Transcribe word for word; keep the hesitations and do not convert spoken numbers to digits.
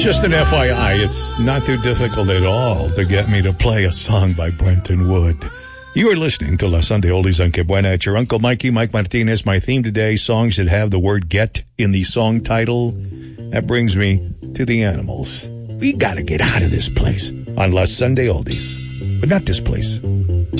Just an F Y I, it's not too difficult at all to get me to play a song by Brenton Wood. You are listening to La Sunday Oldies on Que Buena. It's your Uncle Mikey, Mike Martinez. My theme today, songs that have the word get in the song title. That brings me to the Animals. We gotta get out of this place on La Sunday Oldies. But not this place.